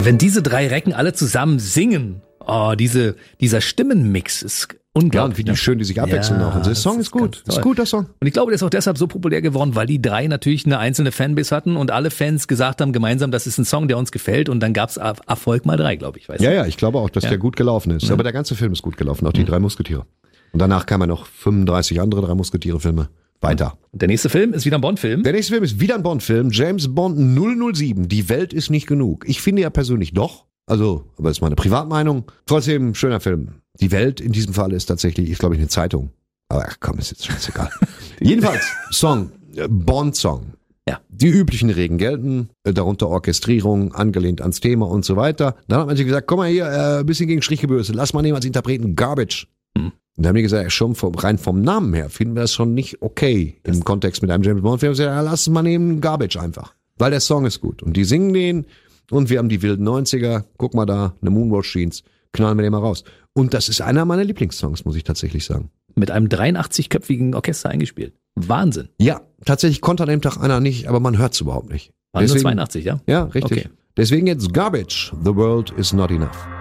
Wenn diese drei Recken alle zusammen singen, dieser Stimmenmix ist unglaublich. Ja, und wie schön die sich abwechseln auch. Und der Song ist gut. Ist ein guter Song. Und ich glaube, der ist auch deshalb so populär geworden, weil die drei natürlich eine einzelne Fanbase hatten und alle Fans gesagt haben gemeinsam, das ist ein Song, der uns gefällt. Und dann gab's Erfolg mal 3, glaube ich. Ja, ich glaube auch, dass der gut gelaufen ist. Aber der ganze Film ist gut gelaufen, auch die drei Musketiere. Und danach kamen noch 35 andere drei Musketiere-Filme weiter. Und der nächste Film ist wieder ein Bond-Film. Der nächste Film ist wieder ein Bond-Film. James Bond 007. Die Welt ist nicht genug. Ich finde ja persönlich doch. Also, aber das ist meine Privatmeinung. Trotzdem, schöner Film. Die Welt in diesem Fall ist tatsächlich, ist glaube ich eine Zeitung. Aber ach komm, ist jetzt scheißegal. Jedenfalls, Song, Bond-Song. Ja. Die üblichen Regeln gelten, darunter Orchestrierung, angelehnt ans Thema und so weiter. Dann hat man sich gesagt, komm mal hier, ein bisschen gegen Strich gebürstet, lass mal nehmen als Interpreten Garbage. Und da haben die gesagt, schon rein vom Namen her finden wir das schon nicht okay im Kontext mit einem James Bond-Film. Wir haben gesagt, lass mal nehmen Garbage einfach. Weil der Song ist gut. Und die singen den und wir haben die wilden 90er. Guck mal da, eine Moonwatch Jeans. Knallen wir den mal raus. Und das ist einer meiner Lieblingssongs, muss ich tatsächlich sagen. Mit einem 83-köpfigen Orchester eingespielt. Wahnsinn. Ja, tatsächlich konnte an dem Tag einer nicht, aber man hört es überhaupt nicht. Waren nur 82, ja? Ja, richtig. Okay. Deswegen jetzt Garbage. The world is not enough.